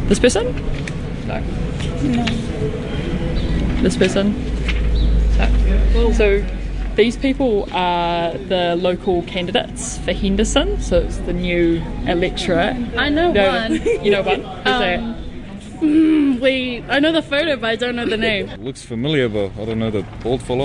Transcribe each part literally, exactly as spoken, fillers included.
This person? No. No. This person? No. So these people are the local candidates for Henderson, so it's the new electorate. I know no, one. You know one? Who's Um, that? Mm, wait, I know the photo, but I don't know the name. It looks familiar, but I don't know the bald fella.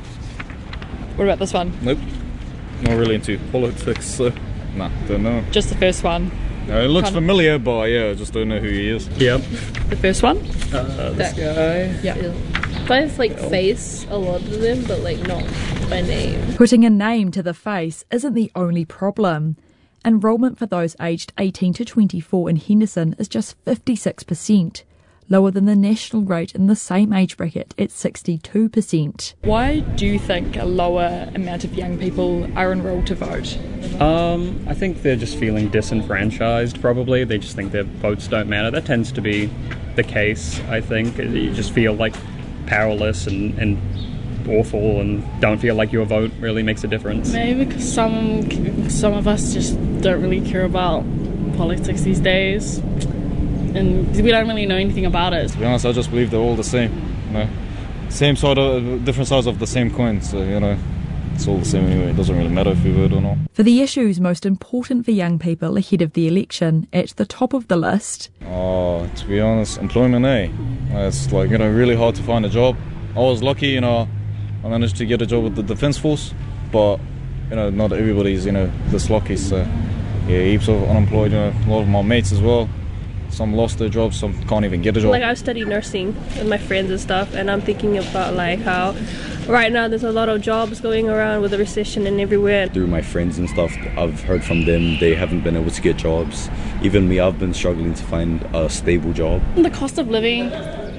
What about this one? Nope. Not really into politics, so nah, don't know. Just the first one. No, it looks Kind of- familiar, but yeah, I just don't know who he is. Yep. The first one? Uh, this That- guy. Yeah. But it's like face, a lot of them, but like not by name. Putting a name to the face isn't the only problem. Enrolment for those aged eighteen to twenty-four in Henderson is just fifty-six percent, lower than the national rate in the same age bracket at sixty-two percent. Why do you think a lower amount of young people are enrolled to vote? Um, I think they're just feeling disenfranchised, probably. They just think their votes don't matter. That tends to be the case, I think. You just feel like powerless and, and awful and don't feel like your vote really makes a difference. Maybe because some, some of us just don't really care about politics these days. And we don't really know anything about it. To be honest, I just believe they're all the same. You know, same sort of different sides of the same coin. So you know, it's all the same anyway. It doesn't really matter if you vote or not. For the issues most important for young people ahead of the election, at the top of the list, Oh, to be honest, employment, eh? It's like, you know, really hard to find a job. I was lucky, you know, I managed to get a job with the Defence Force, but you know, not everybody's, you know, this lucky. So yeah, heaps of unemployed. You know, a lot of my mates as well. Some lost their jobs, some can't even get a job. Like, I study nursing with my friends and stuff, and I'm thinking about like how right now there's a lot of jobs going around with the recession and everywhere. Through my friends and stuff, I've heard from them they haven't been able to get jobs. Even me, I've been struggling to find a stable job. The cost of living,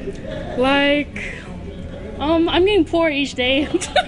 like, um, I'm getting poor each day.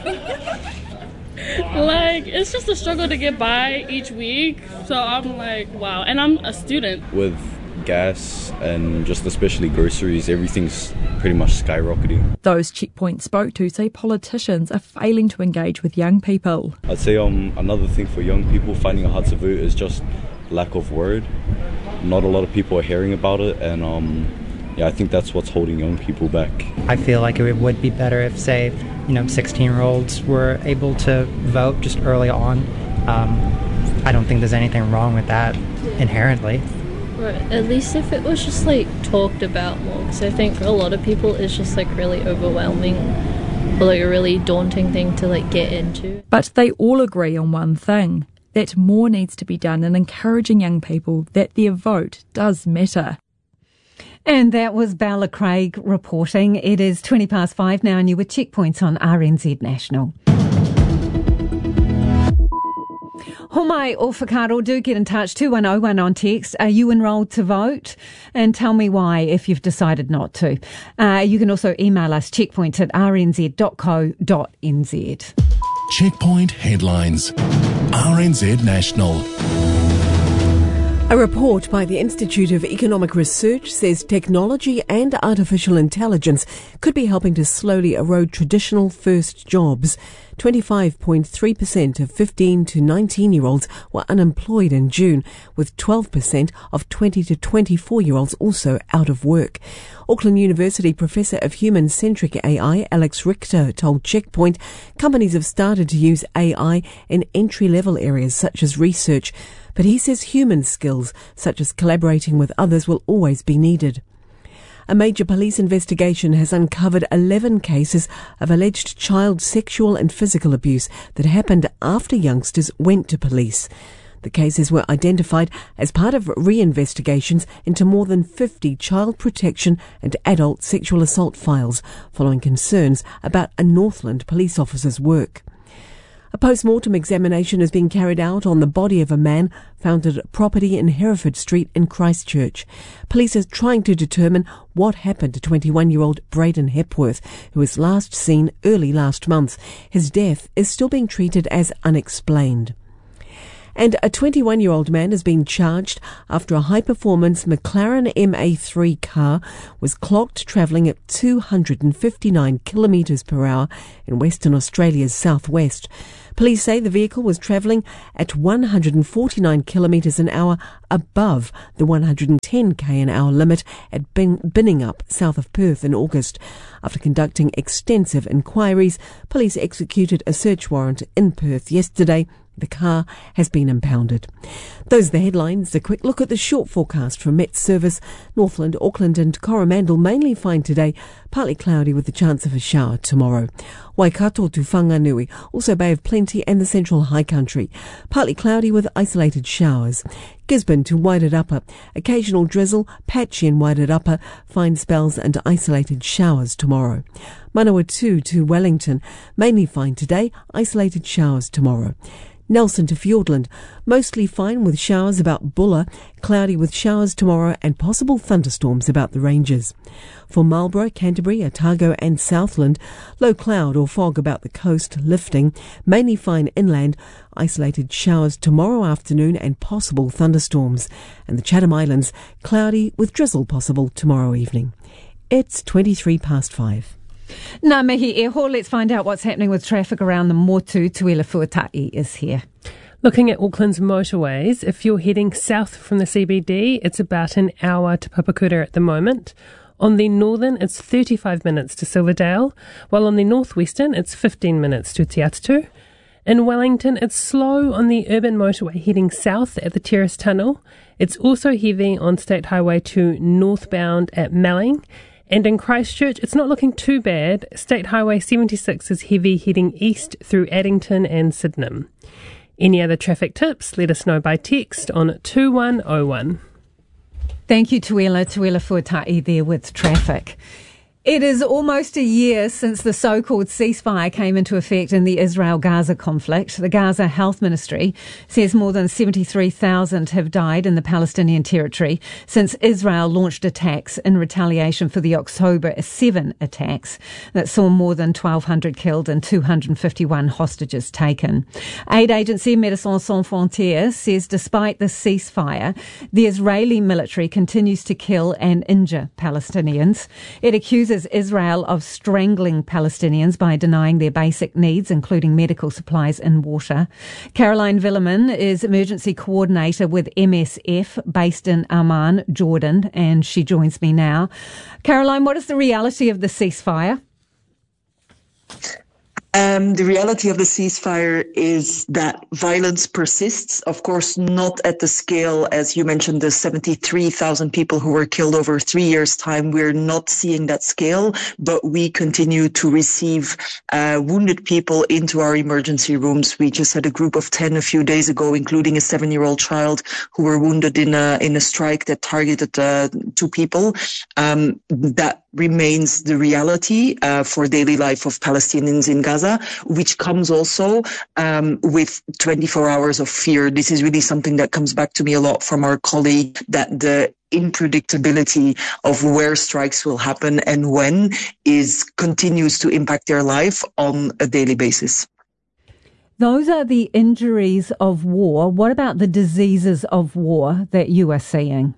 Like, it's just a struggle to get by each week. So I'm like, wow. And I'm a student. With gas and just especially groceries, everything's pretty much skyrocketing. those Checkpoint spoke to say politicians are failing to engage with young people. I'd say um another thing for young people finding it hard to vote is just lack of word. Not a lot of people are hearing about it, and um yeah, I think that's what's holding young people back. I feel like it would be better if, say, you know, sixteen-year-olds were able to vote just early on. Um, I don't think there's anything wrong with that inherently. Right, at least if it was just like talked about more, because I think for a lot of people it's just like really overwhelming or like a really daunting thing to like get into. But they all agree on one thing, that more needs to be done in encouraging young people that their vote does matter. And that was Bella Craig reporting. It is twenty past five now and you were Checkpoints on R N Z National. Homai o Whakaro, do get in touch, two one oh one on text. Are you enrolled to vote? And tell me why if you've decided not to. Uh, you can also email us checkpoints at r n z dot co dot n z. Checkpoint headlines. R N Z National. A report by the Institute of Economic Research says technology and artificial intelligence could be helping to slowly erode traditional first jobs. twenty-five point three percent of fifteen to nineteen-year-olds were unemployed in June, with twelve percent of twenty to twenty-four-year-olds also out of work. Auckland University Professor of Human-Centric A I, Alex Richter, told Checkpoint companies have started to use A I in entry-level areas such as research, but he says human skills, such as collaborating with others, will always be needed. A major police investigation has uncovered eleven cases of alleged child sexual and physical abuse that happened after youngsters went to police. The cases were identified as part of re-investigations into more than fifty child protection and adult sexual assault files, following concerns about a Northland police officer's work. A post-mortem examination is being carried out on the body of a man found at property in Hereford Street in Christchurch. Police are trying to determine what happened to twenty-one-year-old Braden Hepworth, who was last seen early last month. His death is still being treated as unexplained. And a twenty-one-year-old man has been charged after a high-performance McLaren M A three car was clocked travelling at two hundred fifty-nine kilometres per hour in Western Australia's southwest. Police say the vehicle was travelling at one hundred forty-nine kilometres an hour above the one hundred ten k an hour limit at Bin- Binningup, south of Perth, in August. After conducting extensive inquiries, police executed a search warrant in Perth yesterday. The car has been impounded. Those are the headlines. A quick look at the short forecast from Met Service. Northland, Auckland and Coromandel mainly fine today, partly cloudy with the chance of a shower tomorrow. Waikato to Whanganui, also Bay of Plenty and the Central High Country, partly cloudy with isolated showers. Gisborne to Wairarapa, occasional drizzle, patchy in Wairarapa, fine spells and isolated showers tomorrow. Manawatu to Wellington, mainly fine today, isolated showers tomorrow. Nelson to Fiordland, mostly fine with showers about Bulla, cloudy with showers tomorrow and possible thunderstorms about the ranges. For Marlborough, Canterbury, Otago and Southland, low cloud or fog about the coast, lifting, mainly fine inland, isolated showers tomorrow afternoon and possible thunderstorms. And the Chatham Islands, cloudy with drizzle possible tomorrow evening. It's twenty-three past five. Ngā mihi e ho, let's find out what's happening with traffic around the Motu. Tuila Fuatai is here. Looking at Auckland's motorways, if you're heading south from the C B D, it's about an hour to Papakura at the moment. On the northern, it's thirty-five minutes to Silverdale, while on the northwestern, it's fifteen minutes to Te Atatu. In Wellington, it's slow on the urban motorway heading south at the Terrace Tunnel. It's also heavy on State Highway two northbound at Melling. And in Christchurch, it's not looking too bad. State Highway seventy-six is heavy heading east through Addington and Sydenham. Any other traffic tips, let us know by text on two one oh one. Thank you, Tuila. Tuila Fuatai there with traffic. It is almost a year since the so-called ceasefire came into effect in the Israel-Gaza conflict. The Gaza Health Ministry says more than seventy-three thousand have died in the Palestinian territory since Israel launched attacks in retaliation for the October seven attacks that saw more than twelve hundred killed and two hundred fifty-one hostages taken. Aid agency Médecins Sans Frontières says despite the ceasefire, the Israeli military continues to kill and injure Palestinians. It accuses Israel of strangling Palestinians by denying their basic needs, including medical supplies and water. Caroline Villerman is emergency coordinator with M S F based in Amman, Jordan, and she joins me now. Caroline, what is the reality of the ceasefire? Um, the reality of the ceasefire is that violence persists, of course, not at the scale, as you mentioned, the seventy-three thousand people who were killed over three years' time. We're not seeing that scale, but we continue to receive uh, wounded people into our emergency rooms. We just had a group of ten a few days ago, including a seven-year-old child who were wounded in a, in a strike that targeted uh, two people. Um, that remains the reality uh, for daily life of Palestinians in Gaza, which comes also um, with twenty-four hours of fear. This is really something that comes back to me a lot from our colleague, that the unpredictability of where strikes will happen and when is continues to impact their life on a daily basis. Those are the injuries of war. What about the diseases of war that you are seeing?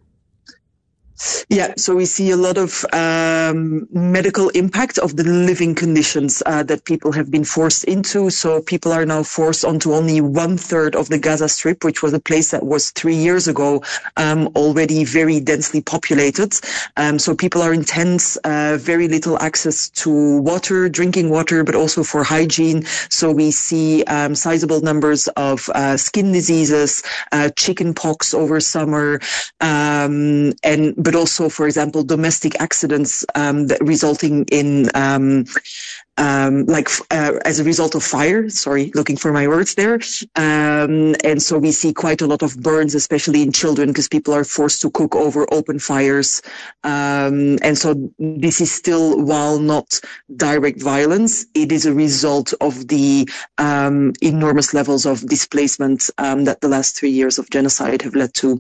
Yeah, so we see a lot of um, medical impact of the living conditions uh, that people have been forced into. So people are now forced onto only one third of the Gaza Strip, which was a place that was three years ago um, already very densely populated. Um, so people are in tents, uh, very little access to water, drinking water, but also for hygiene. So we see um, sizable numbers of uh, skin diseases, uh, chicken pox over summer, um, and but also, for example, domestic accidents um, that resulting in, um, um, like, uh, as a result of fire. Sorry, looking for my words there. Um, and so we see quite a lot of burns, especially in children, because people are forced to cook over open fires. Um, and so this is still, while not direct violence, it is a result of the um, enormous levels of displacement um, that the last three years of genocide have led to.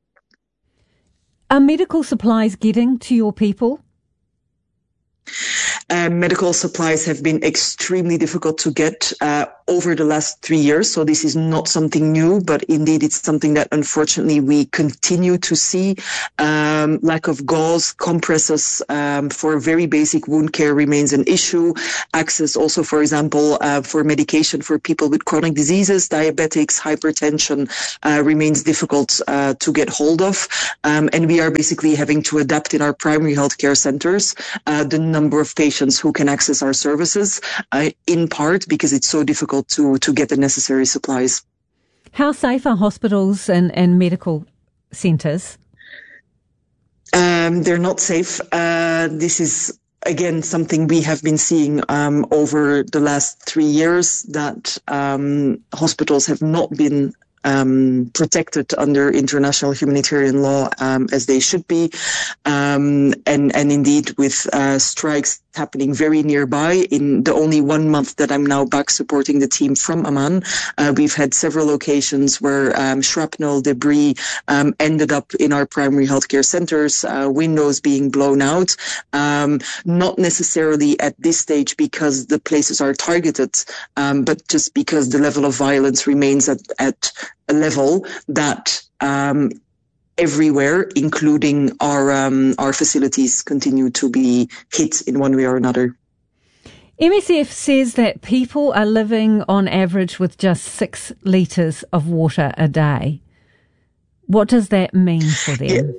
Are medical supplies getting to your people? Uh, medical supplies have been extremely difficult to get. Uh, over the last three years. So this is not something new, but indeed it's something that unfortunately we continue to see. Um, lack of gauze, compresses um, for very basic wound care remains an issue. Access also, for example, uh, for medication for people with chronic diseases, diabetics, hypertension uh, remains difficult uh, to get hold of. Um, and we are basically having to adapt in our primary healthcare centers uh, the number of patients who can access our services, uh, in part because it's so difficult to, to get the necessary supplies. How safe are hospitals and, and medical centres? Um, they're not safe. Uh, this is, again, something we have been seeing um, over the last three years, that um, hospitals have not been Um, protected under international humanitarian law um, as they should be, um, and and indeed with uh, strikes happening very nearby. In the only one month that I'm now back supporting the team from Amman, uh, we've had several occasions where um, shrapnel debris um, ended up in our primary healthcare centers, uh, windows being blown out. Um, not necessarily at this stage because the places are targeted, um, but just because the level of violence remains at at a level that um, everywhere, including our um, our facilities, continue to be hit in one way or another. M S F says that people are living on average with just six litres of water a day. What does that mean for them? Yeah.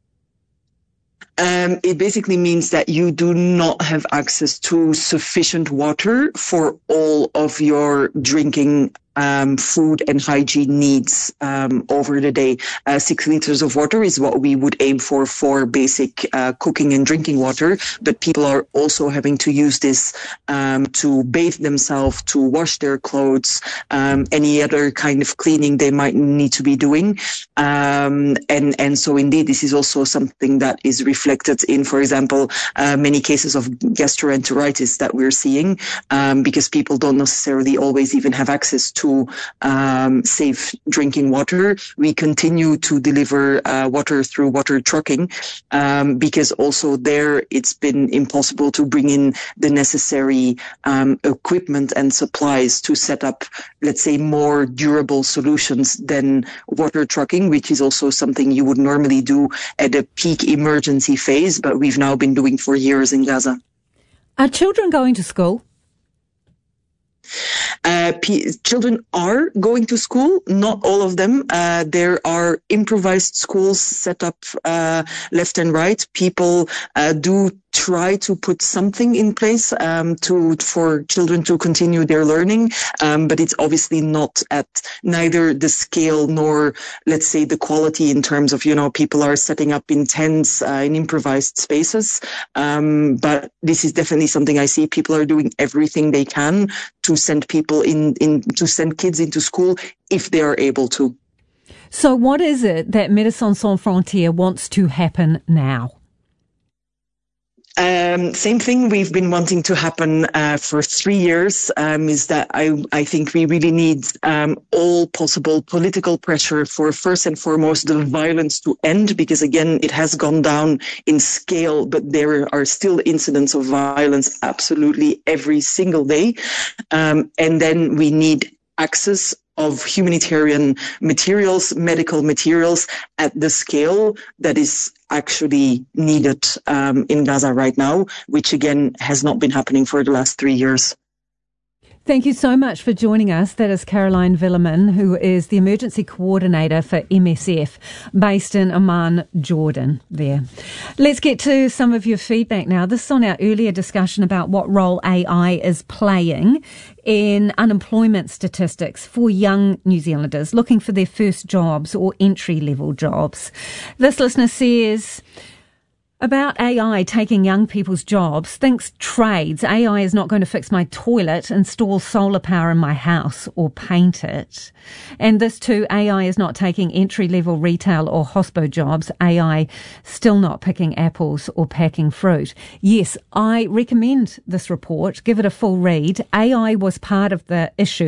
Um, it basically means that you do not have access to sufficient water for all of your drinking Um, food and hygiene needs um, over the day. Uh, six liters of water is what we would aim for for basic uh, cooking and drinking water, but people are also having to use this um, to bathe themselves, to wash their clothes, um, any other kind of cleaning they might need to be doing. Um, and, and so indeed, this is also something that is reflected in, for example, uh, many cases of gastroenteritis that we're seeing, um, because people don't necessarily always even have access to to um, safe drinking water. We continue to deliver uh, water through water trucking um, because also there it's been impossible to bring in the necessary um, equipment and supplies to set up, let's say, more durable solutions than water trucking, which is also something you would normally do at a peak emergency phase, but we've now been doing for years in Gaza. Are children going to school? Uh, p- children are going to school, not all of them. Uh, there are improvised schools set up uh, left and right. People uh, do try to put something in place um, to for children to continue their learning, um, but it's obviously not at neither the scale nor, let's say, the quality in terms of, you know, people are setting up in tents uh, in improvised spaces. Um, but this is definitely something I see. People are doing everything they can to send people in, in to send kids into school if they are able to. So what is it that Médecins Sans Frontières wants to happen now? Um, same thing we've been wanting to happen uh, for three years um, is that I, I think we really need um, all possible political pressure for, first and foremost, the violence to end, because, again, it has gone down in scale, but there are still incidents of violence absolutely every single day. Um, and then we need access of humanitarian materials, medical materials at the scale that is actually needed um, in Gaza right now, which again has not been happening for the last three years. Thank you so much for joining us. That is Caroline Villerman, who is the emergency coordinator for M S F based in Amman, Jordan there. Let's get to some of your feedback now. This is on our earlier discussion about what role A I is playing in unemployment statistics for young New Zealanders looking for their first jobs or entry-level jobs. This listener says about A I taking young people's jobs, thinks trades. A I is not going to fix my toilet, install solar power in my house, or paint it. And this too, A I is not taking entry-level retail or hospo jobs. A I still not picking apples or packing fruit. Yes, I recommend this report. Give it a full read. A I was part of the issues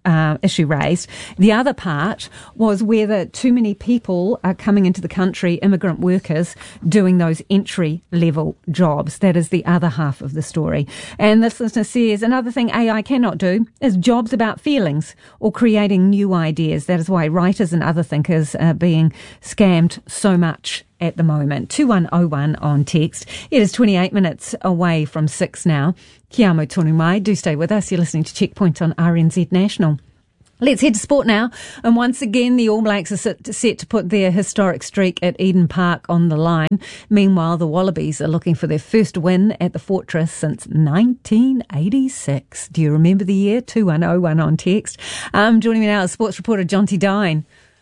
uh, issue raised. The other part was whether too many people are coming into the country, immigrant workers, doing those entry-level jobs. That is the other half of the story. And this listener says, another thing A I cannot do is jobs about feelings or creating new ideas. That is why writers and other thinkers are being scammed so much at the moment. two one oh one on text. It is twenty-eight minutes away from six now. Kia amo tonu mai. Do stay with us. You're listening to Checkpoint on R N Z National. Let's head to sport now. And once again, the All Blacks are set to put their historic streak at Eden Park on the line. Meanwhile, the Wallabies are looking for their first win at the Fortress since nineteen eighty-six. Do you remember the year? two one oh one on text. Um, joining me now is sports reporter Jonty Dine.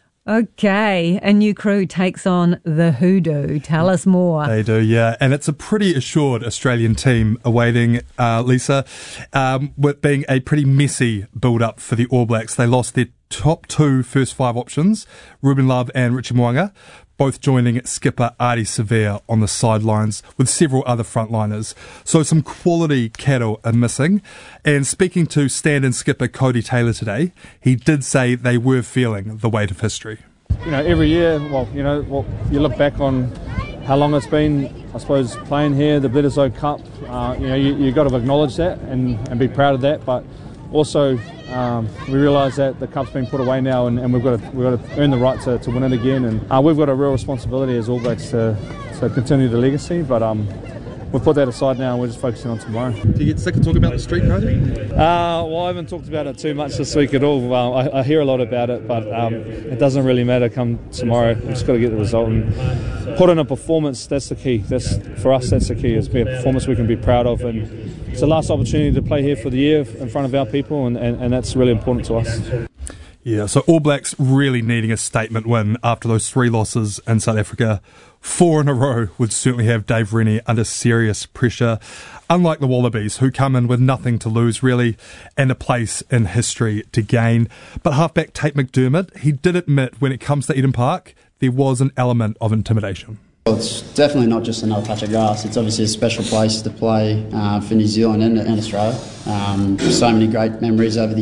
Okay, a new crew takes on the Hoodoo. Tell us more. They do, yeah. And it's a pretty assured Australian team awaiting uh, Lisa, um, with being a pretty messy build-up for the All Blacks. They lost their top two first five options, Ruben Love and Richie Mo'unga, both joining skipper Ardie Savea on the sidelines with several other frontliners. So some quality cattle are missing. And speaking to stand-in skipper Cody Taylor today, he did say they were feeling the weight of history. You know, every year, well, you know, well, you look back on how long it's been, I suppose, playing here, the Bledisloe Cup, uh, you know, you, you've got to acknowledge that and, and be proud of that, but also um, we realise that the cup's been put away now, and, and we've got to we've got to earn the right to, to win it again, and uh, we've got a real responsibility as All Blacks to, to continue the legacy. But um, we've put that aside now, and we're just focusing on tomorrow. Do you get sick of talking about the streak, Cody? Uh, well, I haven't talked about it too much this week at all. Well, I, I hear a lot about it, but um, it doesn't really matter come tomorrow. We've just got to get the result and put in a performance. That's the key. That's for us. That's the key. It's be a performance we can be proud of, and it's the last opportunity to play here for the year in front of our people, and, and, and that's really important to us. Yeah, so All Blacks really needing a statement win after those three losses in South Africa. Four in a row would certainly have Dave Rennie under serious pressure, unlike the Wallabies, who come in with nothing to lose, really, and a place in history to gain. But halfback Tate McDermott, he did admit when it comes to Eden Park, there was an element of intimidation. Well, it's definitely not just another patch of grass. It's obviously a special place to play uh, for New Zealand and, and Australia. Um, so many great memories over the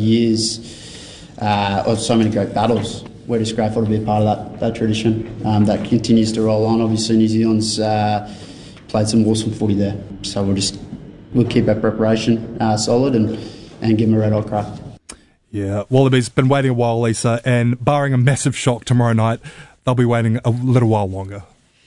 years, uh, or so many great battles. We're just grateful to be a part of that, that tradition um, that continues to roll on. Obviously, New Zealand's uh, played some awesome footy there, so we'll just we'll keep our preparation uh, solid and, and give them a red hot crack. Yeah, Wallabies been waiting a while, Lisa, and barring a massive shock tomorrow night, they'll be waiting a little while longer.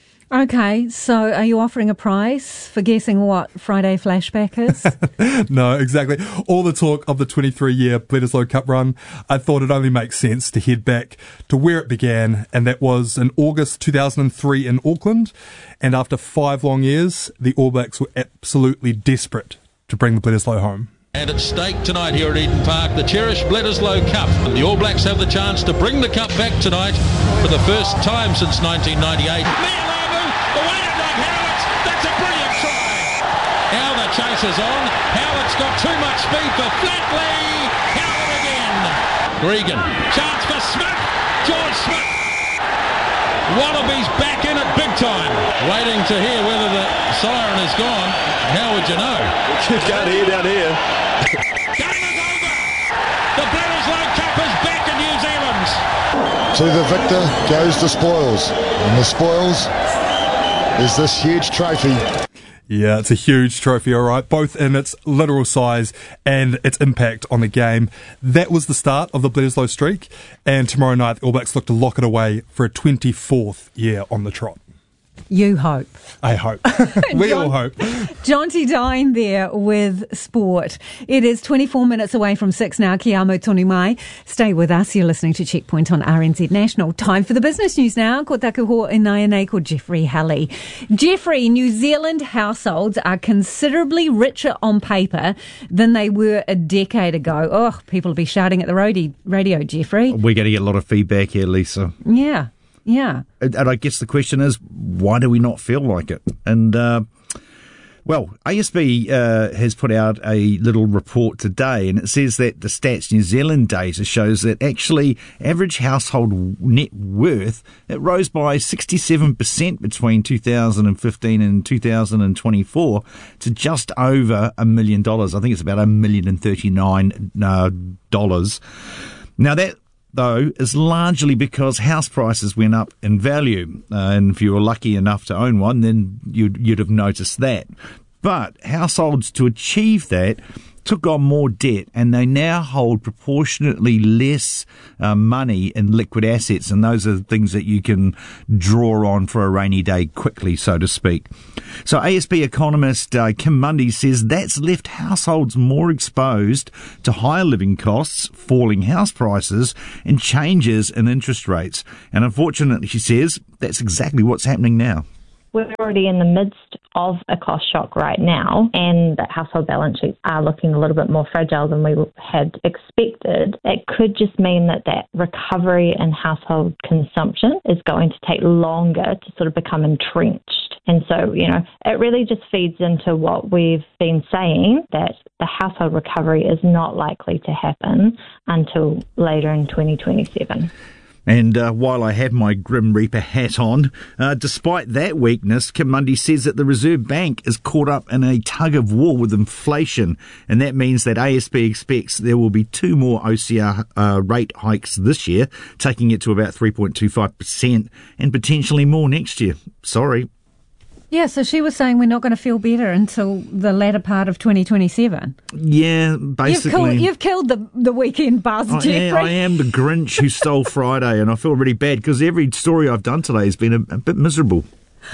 Okay, so are you offering a prize for guessing what Friday Flashback is? No, exactly. All the talk of the twenty-three-year Bledisloe Cup run, I thought it only makes sense to head back to where it began, and that was in August two thousand three in Auckland. And after five long years, the All Blacks were absolutely desperate to bring the Bledisloe home. And at stake tonight here at Eden Park, the cherished Bledisloe Cup. The All Blacks have the chance to bring the cup back tonight for the first time since nineteen ninety-eight. Chases on. Howard's got too much speed for Flatley. Howard again. Gregan. Chance for Smith. George Smith. Wallabies back in it big time. Waiting to hear whether the siren is gone. How would you know? You can't hear down here. Game is over. The Bledisloe Cup is back in New Zealand. To the victor goes the spoils. And the spoils is this huge trophy. Yeah, it's a huge trophy, all right, both in its literal size and its impact on the game. That was the start of the Bledisloe streak, and tomorrow night the All Blacks look to lock it away for a twenty-fourth year on the trot. You hope. I hope. We John, all hope. Jonty Dine there with sport. It is twenty-four minutes away from six now. Kia amo tonu mai. Stay with us. You're listening to Checkpoint on R N Z National. Time for the business news now. Ko taku ho inai nei ko Jeffrey Halley. Jeffrey, New Zealand households are considerably richer on paper than they were a decade ago. Oh, people will be shouting at the radio, Jeffrey. We're going to get a lot of feedback here, Lisa. Yeah. Yeah. And, and I guess the question is, why do we not feel like it? And uh, Well, A S B uh, has put out a little report today, and it says that the Stats New Zealand data shows that actually average household net worth, it rose by sixty-seven percent between two thousand fifteen and two thousand twenty-four to just over a million dollars. I think it's about a million and thirty-nine uh, dollars. Now that though, is largely because house prices went up in value. Uh, and if you were lucky enough to own one, then you'd, you'd have noticed that. But households, to achieve that, took on more debt, and they now hold proportionately less uh, money in liquid assets, and those are things that you can draw on for a rainy day quickly, so to speak. So A S B economist uh, Kim Mundy says that's left households more exposed to higher living costs, falling house prices, and changes in interest rates. And unfortunately, she says, that's exactly what's happening now. We're already in the midst of a cost shock right now, and that household balance sheets are looking a little bit more fragile than we had expected. It could just mean that that recovery in household consumption is going to take longer to sort of become entrenched. And so, you know, it really just feeds into what we've been saying, that the household recovery is not likely to happen until later in twenty twenty-seven. And uh, while I have my Grim Reaper hat on, uh, despite that weakness, Kim Mundy says that the Reserve Bank is caught up in a tug of war with inflation, and that means that A S B expects there will be two more O C R uh, rate hikes this year, taking it to about three point two five percent, and potentially more next year. Sorry. Yeah, so she was saying we're not going to feel better until the latter part of twenty twenty-seven. Yeah, basically. You've killed, you've killed the, the weekend buzz, I Jeffrey. am, I am the Grinch who stole Friday, and I feel really bad because every story I've done today has been a, a bit miserable.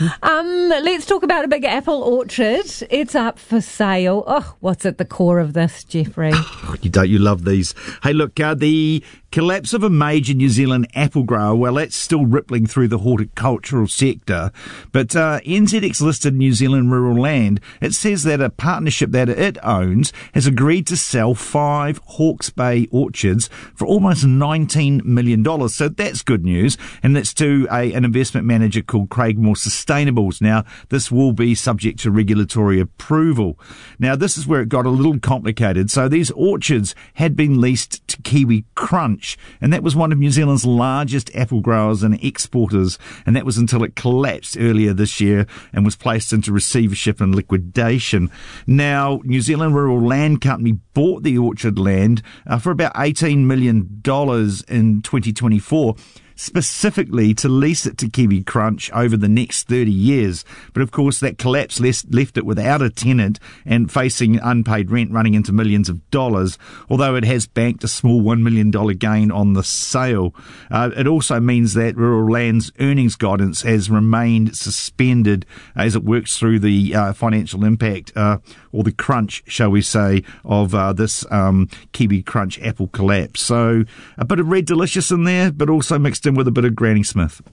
Um, let's talk about a big apple orchard. It's up for sale. Oh, what's at the core of this, Jeffrey? You don't, you love these. Hey, look, uh, the collapse of a major New Zealand apple grower, well, that's still rippling through the horticultural sector. But uh, N Z X-listed New Zealand Rural Land, it says that a partnership that it owns has agreed to sell five Hawke's Bay orchards for almost nineteen million dollars. So that's good news. And that's to a, an investment manager called Craigmore Sustainables. Now, this will be subject to regulatory approval. Now, this is where it got a little complicated. So these orchards had been leased to Kiwi Crunch, and that was one of New Zealand's largest apple growers and exporters, and that was until it collapsed earlier this year and was placed into receivership and liquidation. Now, New Zealand Rural Land Company bought the orchard land uh, for about eighteen million dollars in twenty twenty-four, specifically to lease it to Kiwi Crunch over the next thirty years. But of course, that collapse left it without a tenant and facing unpaid rent running into millions of dollars, although it has banked a small one million dollars gain on the sale. Uh, it also means that Rural Land's earnings guidance has remained suspended as it works through the uh, financial impact, uh, or the crunch, shall we say, of uh, this um, Kiwi Crunch apple collapse. So a bit of Red Delicious in there, but also mixed in with a bit of Granny Smith.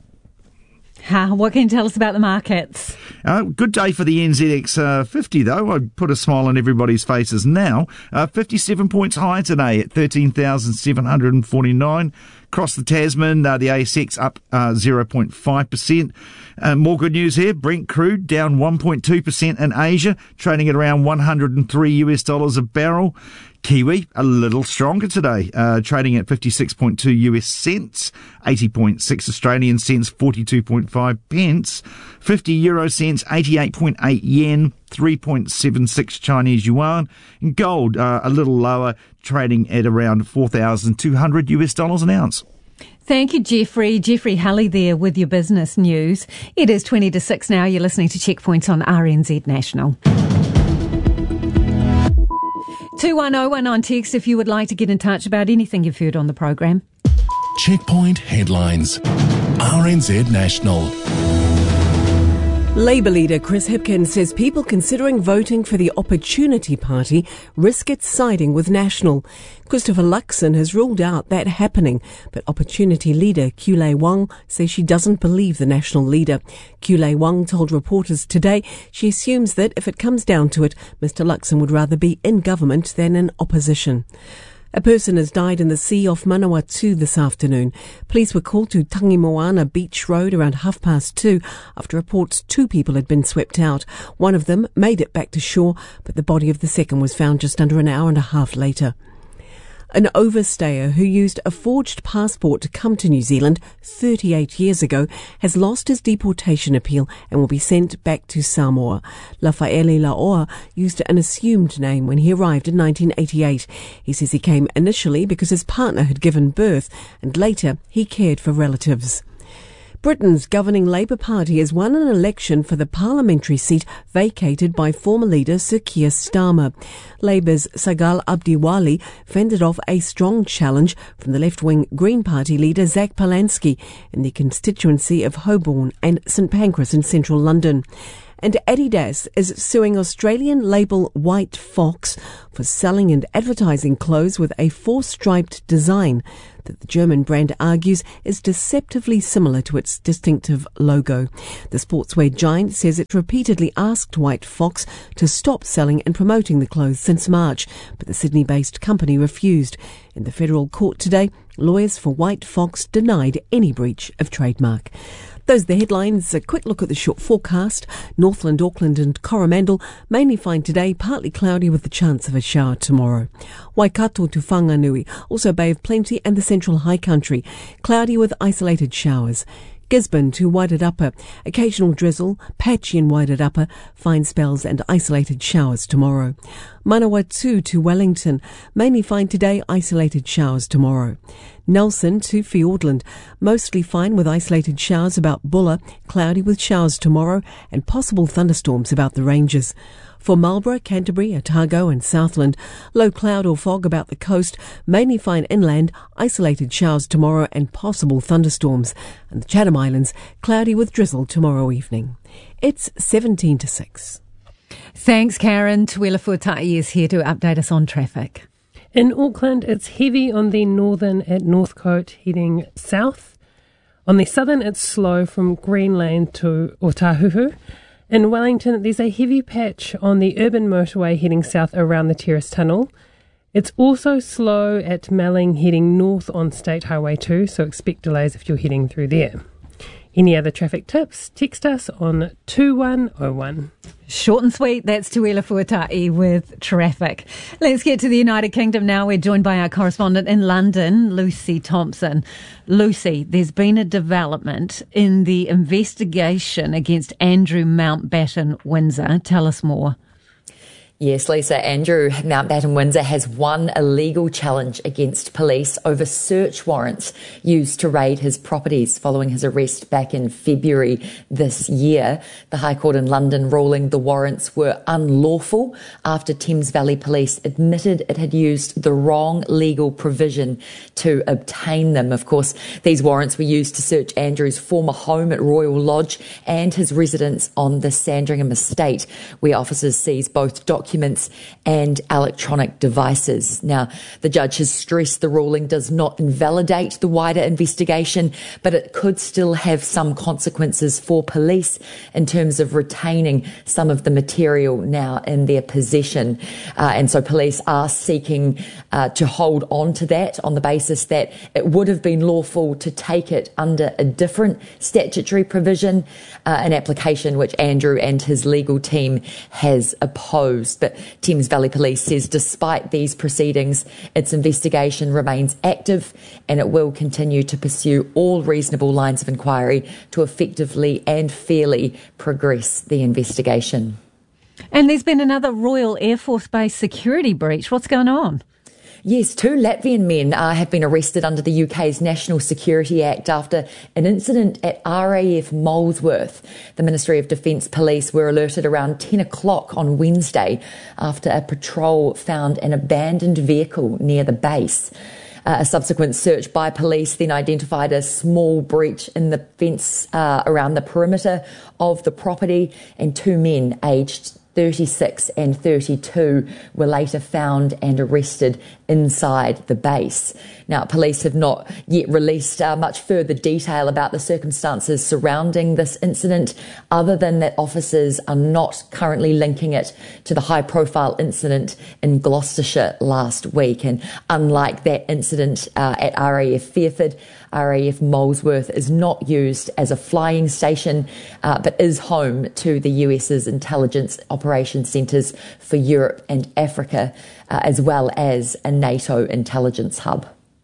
Ha, what can you tell us about the markets? Uh, good day for the N Z X uh, fifty, though. I put a smile on everybody's faces now. Uh, fifty-seven points higher today at thirteen thousand seven hundred forty-nine. Across the Tasman, uh, the A S X up uh, zero point five percent. Uh, more good news here. Brent crude down one point two percent in Asia, trading at around one hundred three US dollars a barrel. Kiwi, a little stronger today, uh, trading at fifty-six point two US cents, eighty point six Australian cents, forty-two point five pence, fifty euro cents, eighty-eight point eight yen, three point seven six Chinese yuan, and gold, uh, a little lower, trading at around four thousand two hundred US dollars an ounce. Thank you, Jeffrey. Jeffrey Hulley there with your business news. It is twenty to six now. You're listening to Checkpoints on R N Z National. two one oh one on text if you would like to get in touch about anything you've heard on the program. Checkpoint headlines. R N Z National. Labour leader Chris Hipkins says people considering voting for the Opportunity Party risk it siding with National. Christopher Luxon has ruled out that happening, but Opportunity leader Kulei Wang says she doesn't believe the National leader. Kulei Wang told reporters today she assumes that if it comes down to it, Mister Luxon would rather be in government than in opposition. A person has died in the sea off Manawatu this afternoon. Police were called to Tangimoana Beach Road around half past two after reports two people had been swept out. One of them made it back to shore, but the body of the second was found just under an hour and a half later. An overstayer who used a forged passport to come to New Zealand thirty-eight years ago has lost his deportation appeal and will be sent back to Samoa. Lafaele Laoa used an assumed name when he arrived in nineteen eighty-eight. He says he came initially because his partner had given birth and later he cared for relatives. Britain's governing Labour Party has won an election for the parliamentary seat vacated by former leader Sir Keir Starmer. Labour's Sagal Abdiwali fended off a strong challenge from the left-wing Green Party leader Zach Polansky in the constituency of Holborn and St Pancras in central London. And Adidas is suing Australian label White Fox for selling and advertising clothes with a four-striped design that the German brand argues is deceptively similar to its distinctive logo. The sportswear giant says it repeatedly asked White Fox to stop selling and promoting the clothes since March, but the Sydney-based company refused. In the federal court today, lawyers for White Fox denied any breach of trademark. Those are the headlines. A quick look at the short forecast. Northland, Auckland and Coromandel mainly fine today, partly cloudy with the chance of a shower tomorrow. Waikato to Whanganui, also Bay of Plenty and the Central High Country, cloudy with isolated showers. Gisborne to Wairarapa, occasional drizzle, patchy in Wairarapa, fine spells and isolated showers tomorrow. Manawatu to Wellington, mainly fine today, isolated showers tomorrow. Nelson to Fiordland, mostly fine with isolated showers about Bulla, cloudy with showers tomorrow and possible thunderstorms about the ranges. For Marlborough, Canterbury, Otago and Southland, low cloud or fog about the coast, mainly fine inland, isolated showers tomorrow and possible thunderstorms. And the Chatham Islands, cloudy with drizzle tomorrow evening. It's seventeen to six. Thanks, Karen. Tuela Fuatai is here to update us on traffic. In Auckland, it's heavy on the northern at Northcote heading south. On the southern, it's slow from Green Lane to Otahuhu. In Wellington, there's a heavy patch on the urban motorway heading south around the Terrace Tunnel. It's also slow at Melling heading north on State Highway two, so expect delays if you're heading through there. Any other traffic tips? Text us on two one oh one. Short and sweet, that's Tuela Fuatai with traffic. Let's get to the United Kingdom now. We're joined by our correspondent in London, Lucy Thompson. Lucy, there's been a development in the investigation against Andrew Mountbatten Windsor. Tell us more. Yes, Lisa, Andrew Mountbatten Windsor has won a legal challenge against police over search warrants used to raid his properties following his arrest back in February this year. The High Court in London ruling the warrants were unlawful after Thames Valley Police admitted it had used the wrong legal provision to obtain them. Of course, these warrants were used to search Andrew's former home at Royal Lodge and his residence on the Sandringham estate, where officers seized both documents documents and electronic devices. Now, the judge has stressed the ruling does not invalidate the wider investigation, but it could still have some consequences for police in terms of retaining some of the material now in their possession. Uh, and so police are seeking uh, to hold on to that on the basis that it would have been lawful to take it under a different statutory provision, uh, an application which Andrew and his legal team has opposed. But Thames Valley Police says despite these proceedings, its investigation remains active and it will continue to pursue all reasonable lines of inquiry to effectively and fairly progress the investigation. And there's been another Royal Air Force Base security breach. What's going on? Yes, two Latvian men uh, have been arrested under the U K's National Security Act after an incident at R A F Molesworth. The Ministry of Defence Police were alerted around ten o'clock on Wednesday after a patrol found an abandoned vehicle near the base. Uh, a subsequent search by police then identified a small breach in the fence uh, around the perimeter of the property, and two men aged thirty-six and thirty-two were later found and arrested inside the base. Now, police have not yet released uh, much further detail about the circumstances surrounding this incident, other than that officers are not currently linking it to the high-profile incident in Gloucestershire last week. And unlike that incident uh, at R A F Fairford, R A F Molesworth is not used as a flying station, uh, but is home to the U S's intelligence operations centres for Europe and Africa, uh, as well as a NATO intelligence hub.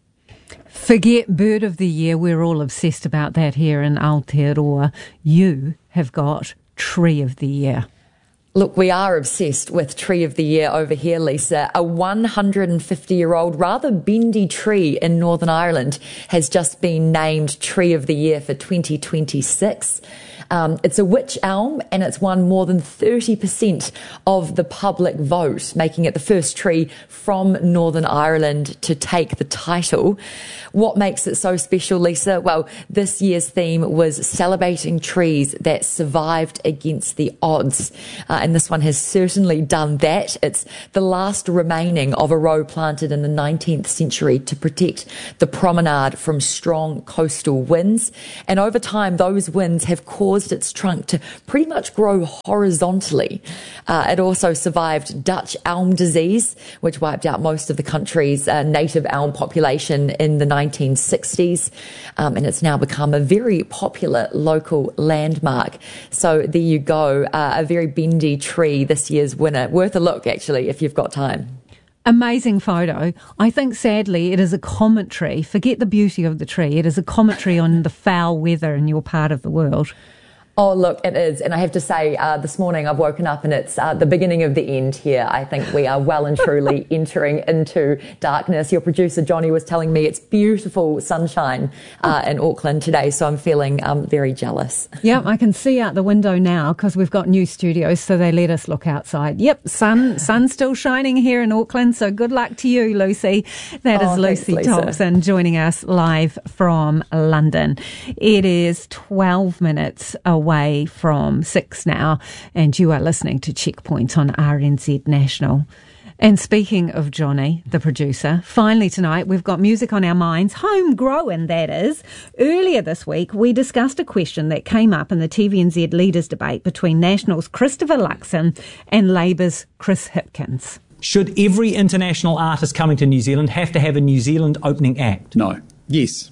Forget Bird of the Year. We're all obsessed about that here in Aotearoa. You have got Tree of the Year. Look, we are obsessed with Tree of the Year over here, Lisa. A one hundred fifty-year-old, rather bendy tree in Northern Ireland has just been named Tree of the Year for twenty twenty-six. Um, it's a wych elm, and it's won more than thirty percent of the public vote, making it the first tree from Northern Ireland to take the title. What makes it so special, Lisa? Well, this year's theme was celebrating trees that survived against the odds. Uh, and this one has certainly done that. It's the last remaining of a row planted in the nineteenth century to protect the promenade from strong coastal winds. And over time, those winds have caused its trunk to pretty much grow horizontally. Uh, it also survived Dutch elm disease, which wiped out most of the country's uh, native elm population in the nineteen sixties. Um, and it's now become a very popular local landmark. So there you go, uh, a very bendy tree, this year's winner. Worth a look, actually, if you've got time. Amazing photo. I think, sadly, it is a commentary. Forget the beauty of the tree. It is a commentary on the foul weather in your part of the world. Oh, look, it is. And I have to say, uh, this morning I've woken up and it's uh, the beginning of the end here. I think we are well and truly entering into darkness. Your producer, Johnny, was telling me it's beautiful sunshine uh, in Auckland today, so I'm feeling um, very jealous. Yeah, I can see out the window now because we've got new studios, so they let us look outside. Yep, sun, sun's still shining here in Auckland, so good luck to you, Lucy. That oh, is Lucy thanks, Lisa. Thompson joining us live from London. It is twelve minutes away. away from six now, and you are listening to Checkpoint on R N Z National. And speaking of Johnny, the producer, finally tonight we've got music on our minds, homegrown that is. Earlier this week we discussed a question that came up in the T V N Z leaders debate between National's Christopher Luxon and Labour's Chris Hipkins. Should every international artist coming to New Zealand have to have a New Zealand opening act? No. Yes.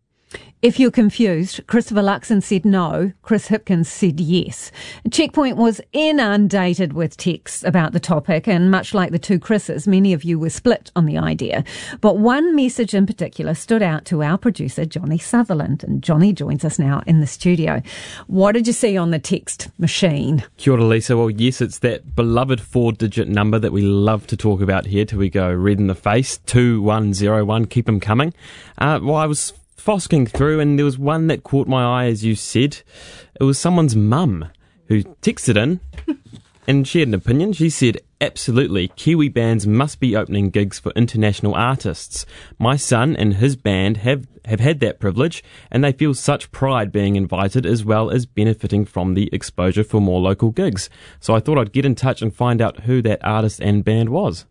If you're confused, Christopher Luxon said no, Chris Hipkins said yes. Checkpoint was inundated with texts about the topic, and much like the two Chris's, many of you were split on the idea. But one message in particular stood out to our producer, Johnny Sutherland, and Johnny joins us now in the studio. What did you see on the text machine? Kia ora, Lisa. Well, yes, it's that beloved four-digit number that we love to talk about here till we go red in the face, two one zero one, keep them coming. Uh, well, I was fosking through, and there was one that caught my eye, as you said. It was someone's mum who texted in and she had an opinion. She said, absolutely, Kiwi bands must be opening gigs for international artists. My son and his band have, have had that privilege, and they feel such pride being invited as well as benefiting from the exposure for more local gigs. So I thought I'd get in touch and find out who that artist and band was.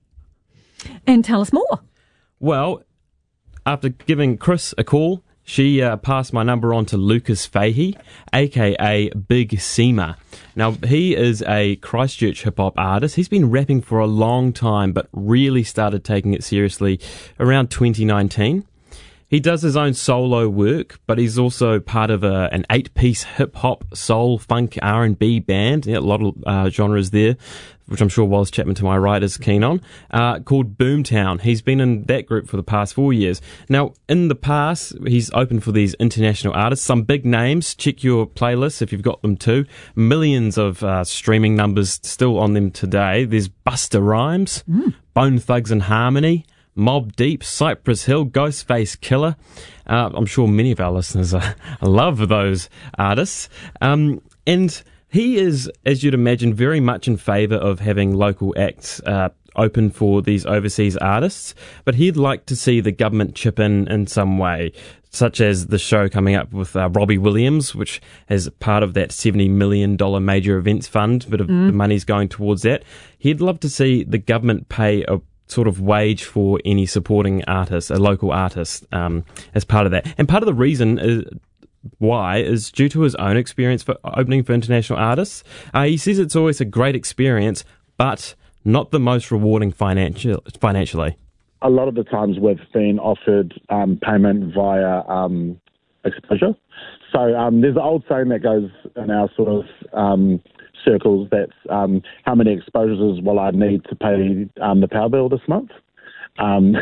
And tell us more. Well, after giving Chris a call, she uh, passed my number on to Lucas Fahey, aka Big Seema. Now, he is a Christchurch hip-hop artist. He's been rapping for a long time, but really started taking it seriously around twenty nineteen. He does his own solo work, but he's also part of a, an eight-piece hip-hop, soul, funk, R and B band. Yeah, a lot of uh, genres there, which I'm sure Wallace Chapman to my right is keen on, uh, called Boomtown. He's been in that group for the past four years. Now, in the past, he's opened for these international artists, some big names. Check your playlists if you've got them too. Millions of uh, streaming numbers still on them today. There's Busta Rhymes, mm. Bone Thugs and Harmony, Mobb Deep, Cypress Hill, Ghostface Killer. Uh, I'm sure many of our listeners uh, love those artists. Um, and he is, as you'd imagine, very much in favour of having local acts uh, open for these overseas artists, but he'd like to see the government chip in in some way, such as the show coming up with uh, Robbie Williams, which is part of that seventy million dollars major events fund. A bit of Mm. the money's going towards that. He'd love to see the government pay a sort of wage for any supporting artist, a local artist, um, as part of that. And part of the reason is, why is due to his own experience for opening for international artists. Uh, he says it's always a great experience, but not the most rewarding financial, financially. A lot of the times we've been offered um, payment via um, exposure. So um, there's an old saying that goes in our sort of um, circles that's um, how many exposures will I need to pay um, the power bill this month? Because um,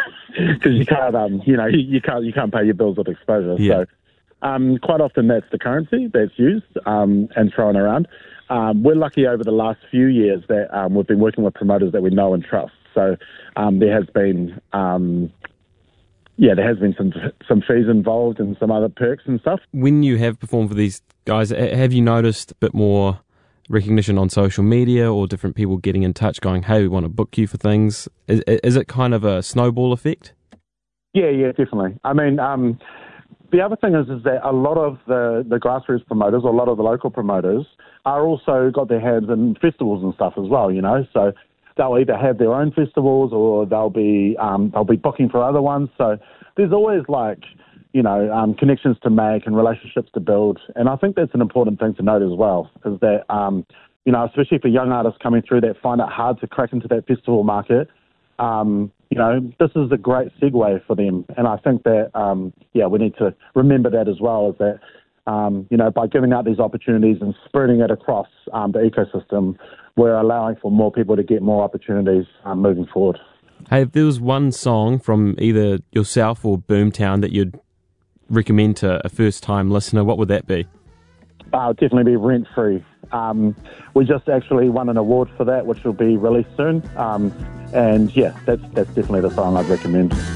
you can't, um, you know, you, you can't you can't pay your bills with exposure. Yeah. So um, quite often that's the currency that's used um, and thrown around. Um, we're lucky over the last few years that um, we've been working with promoters that we know and trust. So um, there has been, um, yeah, there has been some some fees involved and some other perks and stuff. When you have performed for these guys, have you noticed a bit more recognition on social media or different people getting in touch going, hey, we want to book you for things? Is, is it kind of a snowball effect? Yeah, yeah, definitely. I mean, um, the other thing is, is that a lot of the, the grassroots promoters, or a lot of the local promoters, are also got their hands in festivals and stuff as well, you know, so they'll either have their own festivals or they'll be um, they'll be booking for other ones. So there's always like, you know, um, connections to make and relationships to build. And I think that's an important thing to note as well, is that, um, you know, especially for young artists coming through that find it hard to crack into that festival market, um, you know, this is a great segue for them. And I think that, um, yeah, we need to remember that as well, is that, um, you know, by giving out these opportunities and spreading it across um, the ecosystem, we're allowing for more people to get more opportunities um, moving forward. Hey, if there was one song from either yourself or Boomtown that you'd recommend to a first-time listener, what would that be? Uh, definitely be Rent Free. Um, we just actually won an award for that, which will be released soon. Um, and yeah, that's that's definitely the song I'd recommend.